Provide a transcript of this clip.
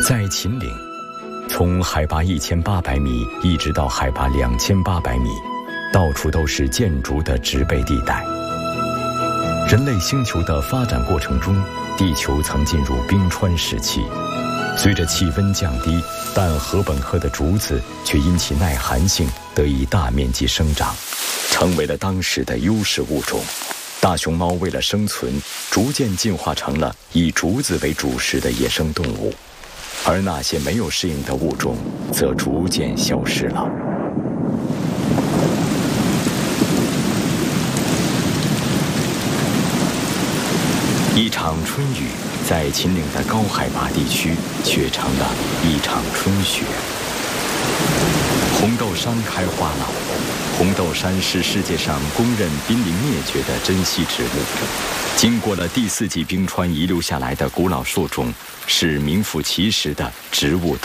在秦岭，从海拔1800米一直到海拔2800米，到处都是建筑的植被地带。人类星球的发展过程中，地球曾进入冰川时期。随着气温降低，但禾本科的竹子却因其耐寒性得以大面积生长，成为了当时的优势物种。大熊猫为了生存，逐渐进化成了以竹子为主食的野生动物，而那些没有适应的物种则逐渐消失了。一场春雨在秦岭的高海拔地区却成了一场春雪。红豆杉开花了。红豆杉是世界上公认濒临灭绝的珍稀植物，经过了第4纪冰川遗留下来的古老树种，是名副其实的植物